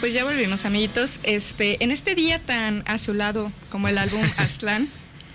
pues ya volvimos, amiguitos. En este día tan azulado como el álbum Aztlán,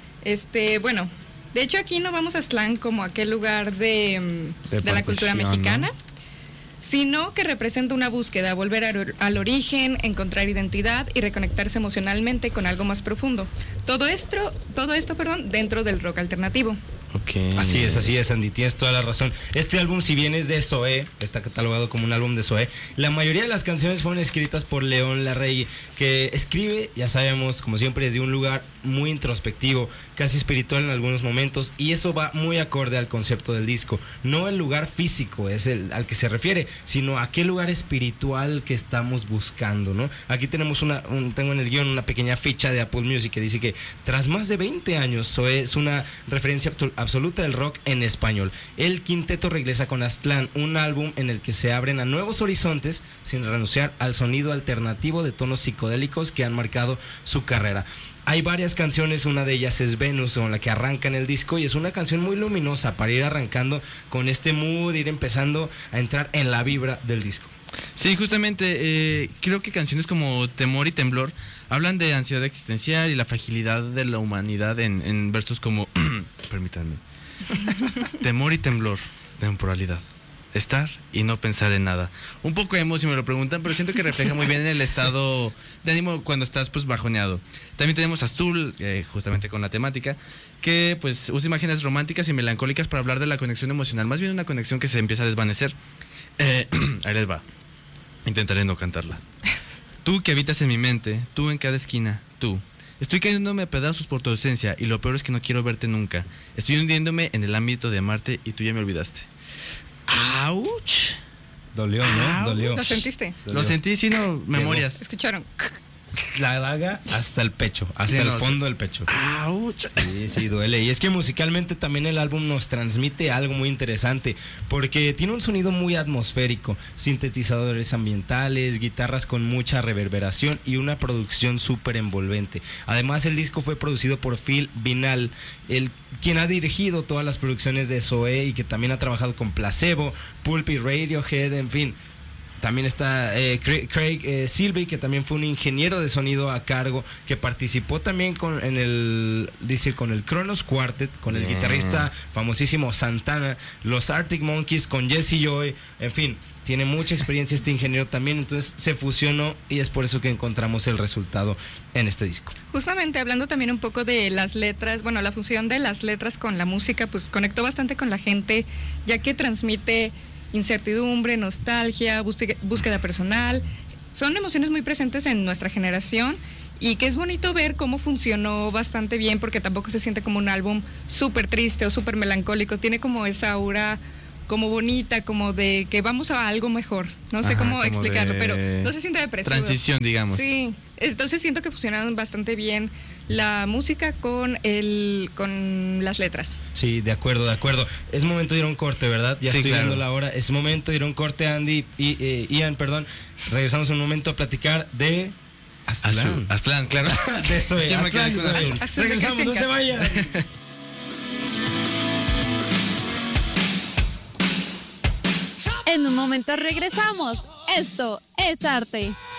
bueno, de hecho aquí no vamos a Aztlán como aquel lugar de la cultura mexicana, ¿no? Sino que representa una búsqueda, volver al origen, encontrar identidad y reconectarse emocionalmente con algo más profundo. Todo esto, dentro del rock alternativo. Okay. Así es, Andy, tienes toda la razón. Este álbum, si bien es de Zoé, está catalogado como un álbum de Zoé, la mayoría de las canciones fueron escritas por León Larregui, que escribe, ya sabemos, como siempre, desde un lugar muy introspectivo, casi espiritual en algunos momentos, y eso va muy acorde al concepto del disco. No el lugar físico es al que se refiere, sino a qué lugar espiritual que estamos buscando, ¿no? Aquí tenemos tengo en el guión una pequeña ficha de Apple Music que dice que tras más de 20 años, Zoé es una referencia absoluta del rock en español. El quinteto regresa con Aztlán, un álbum en el que se abren a nuevos horizontes sin renunciar al sonido alternativo de tonos psicodélicos que han marcado su carrera. Hay varias canciones, una de ellas es Venus, con la que arrancan el disco, y es una canción muy luminosa para ir arrancando con este mood, ir empezando a entrar en la vibra del disco. Sí, justamente, creo que canciones como Temor y Temblor hablan de ansiedad existencial y la fragilidad de la humanidad en versos como, permítanme, temor y temblor, temporalidad, estar y no pensar en nada. Un poco emo si me lo preguntan, pero siento que refleja muy bien el estado de ánimo cuando estás pues bajoneado. También tenemos Azul, justamente con la temática, que pues usa imágenes románticas y melancólicas para hablar de la conexión emocional, más bien una conexión que se empieza a desvanecer. Ahí les va. Intentaré no cantarla. Tú que habitas en mi mente, tú en cada esquina, tú. Estoy cayéndome a pedazos por tu ausencia y lo peor es que no quiero verte nunca. Estoy hundiéndome en el ámbito de amarte y tú ya me olvidaste. ¡Auch! Dolió, ¿no? Dolió. ¿Lo sentiste? Lo sentí, sí, no, memorias. ¿Escucharon? La daga hasta el pecho, hasta el fondo del pecho. ¡Auch! Sí, duele. Y es que musicalmente también el álbum nos transmite algo muy interesante, porque tiene un sonido muy atmosférico, sintetizadores ambientales, guitarras con mucha reverberación y una producción súper envolvente. Además, el disco fue producido por Phil Vinal, quien ha dirigido todas las producciones de Zoé y que también ha trabajado con Placebo, Pulp y Radiohead, en fin. También está Craig Silvey, que también fue un ingeniero de sonido a cargo, que participó también con el Kronos Quartet, con el guitarrista famosísimo Santana, los Arctic Monkeys con Jesse Joy, en fin, tiene mucha experiencia este ingeniero también, entonces se fusionó y es por eso que encontramos el resultado en este disco. Justamente hablando también un poco de las letras, bueno, la fusión de las letras con la música, pues conectó bastante con la gente, ya que transmite incertidumbre, nostalgia, búsqueda personal. Son emociones muy presentes en nuestra generación y que es bonito ver cómo funcionó bastante bien, porque tampoco se siente como un álbum súper triste o súper melancólico. Tiene como esa aura como bonita, como de que vamos a algo mejor. No sé cómo explicarlo, pero no se siente depresivo. Transición, digamos. Sí, entonces siento que funcionaron bastante bien la música con las letras. Sí, de acuerdo. Es momento de ir a un corte, ¿verdad? Ya sí, estoy claro. viendo la hora. Es momento de ir a un corte, Andy y Ian, perdón. Regresamos un momento a platicar de Aztlán. Aztlán, claro. De eso, Aztlán. Regresamos, no se vayan. En un momento regresamos. Esto es arte.